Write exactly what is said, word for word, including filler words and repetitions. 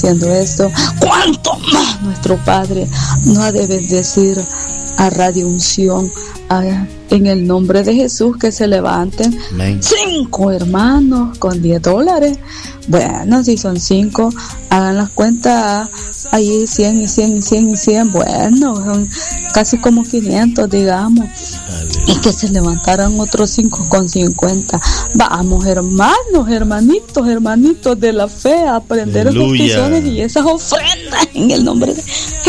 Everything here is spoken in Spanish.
bendiciendo esto, cuánto más nuestro Padre nos ha de bendecir a Radio Unción, a, en el nombre de Jesús, que se levanten. Amén. Cinco hermanos con diez dólares. Bueno, si son cinco, hagan las cuentas, ahí cien y cien y cien y cien, bueno, son casi como quinientos, digamos. Y que se levantaran otros cinco con cincuenta. Vamos, hermanos, hermanitos, hermanitos de la fe, a aprender esas peticiones y esas ofrendas en el nombre de Jesús.